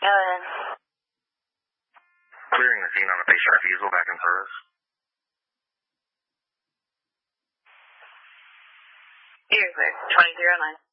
Clearing the scene on a patient refusal back in service. You're clear. 2309.